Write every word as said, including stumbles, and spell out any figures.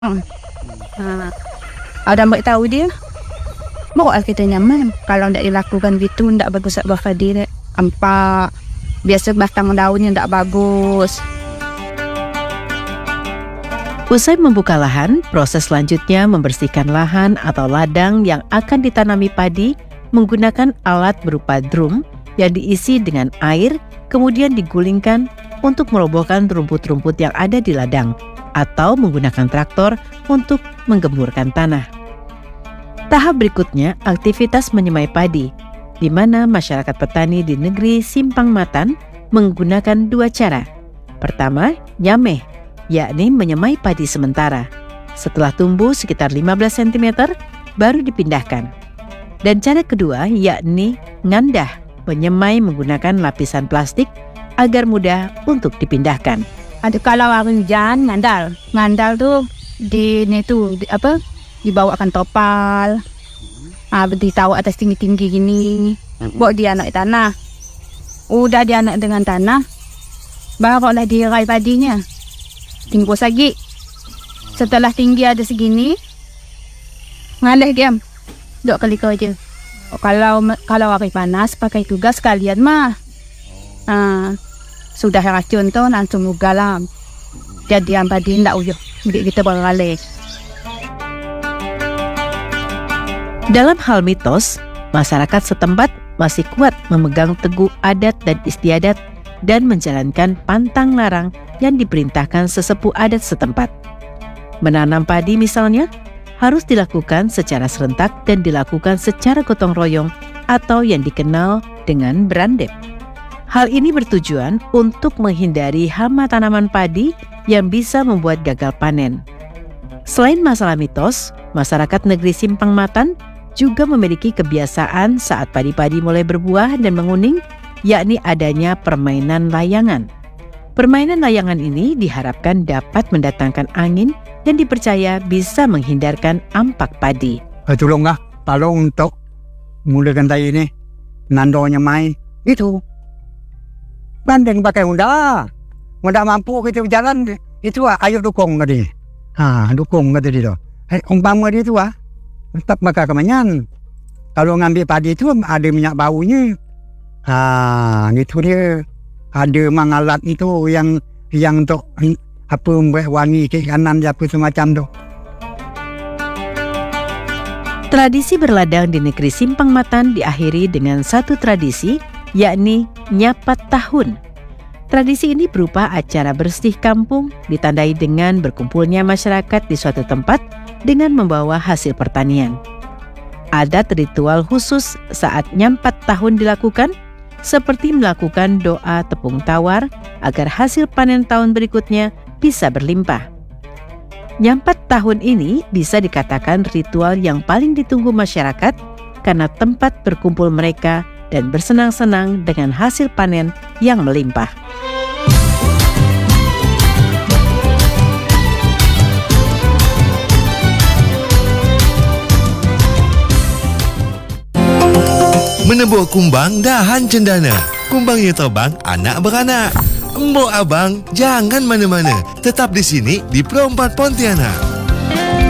Hmm. Ha, ada mbak tahu dia, mau kita nyaman. Kalau tidak dilakukan gitu, tidak bagus buat Fadil. Ampak biasa batang daunnya tidak bagus. Usai membuka lahan, proses selanjutnya membersihkan lahan atau ladang yang akan ditanami padi menggunakan alat berupa drum yang diisi dengan air, kemudian digulingkan untuk merobohkan rumput-rumput yang ada di ladang, atau menggunakan traktor untuk menggemburkan tanah. Tahap berikutnya, aktivitas menyemai padi, di mana masyarakat petani di negeri Simpang Matan menggunakan dua cara. Pertama, nyameh, yakni menyemai padi sementara. Setelah tumbuh sekitar lima belas sentimeter, baru dipindahkan. Dan cara kedua, yakni ngandah, menyemai menggunakan lapisan plastik agar mudah untuk dipindahkan. Ada kalau hari hujan ngandal, ngandal tuh di ini tuh di, apa? Dibawakan topal, ah ditaruh atas tinggi-tinggi gini, buat dia anak tanah. Udah dia anak dengan tanah, barulah dirai padinya. Tinggus lagi. Setelah tinggi ada segini, ngalih diam, dok kali aja. Oh, kalau kalau hari panas pakai tugas kalian mah, ah, sudah racun tuh langsung ugalam. Jadi yang padi ndak uyuh, biar kita beralih. Dalam hal mitos, masyarakat setempat masih kuat memegang teguh adat dan istiadat dan menjalankan pantang larang yang diperintahkan sesepuh adat setempat. Menanam padi misalnya, harus dilakukan secara serentak dan dilakukan secara gotong royong atau yang dikenal dengan berandep. Hal ini bertujuan untuk menghindari hama tanaman padi yang bisa membuat gagal panen. Selain masalah mitos, masyarakat negeri Simpang Matan juga memiliki kebiasaan saat padi-padi mulai berbuah dan menguning, yakni adanya permainan layangan. Permainan layangan ini diharapkan dapat mendatangkan angin dan dipercaya bisa menghindarkan ampak padi. Tolonglah, tolong untuk mulakan tadi ini, nandonya mai, itu. Banding pakai Honda, Honda mampu kita berjalan, itu ah, ayo dukung tadi. Ha, dukung tadi tu. Eh, umpama dia tu ah, tetap bakal kemenyan. Kalau ngambil padi itu ada minyak baunya. Ha, gitu dia. Ada mangalat itu yang yang untuk apa membuat wangi ke kanan apa semacam tu. Tradisi berladang di negeri Simpang Matan diakhiri dengan satu tradisi, yakni nyapat tahun. Tradisi ini berupa acara bersih kampung ditandai dengan berkumpulnya masyarakat di suatu tempat dengan membawa hasil pertanian. Adat ritual khusus saat nyampat tahun dilakukan, seperti melakukan doa tepung tawar agar hasil panen tahun berikutnya bisa berlimpah. Nyampat tahun ini bisa dikatakan ritual yang paling ditunggu masyarakat karena tempat berkumpul mereka dan bersenang-senang dengan hasil panen yang melimpah. Menebuk kumbang dahan cendana. Kumbangnya terbang, anak beranak. Embok abang, jangan mana-mana. Tetap di sini di Pro empat Pontianak.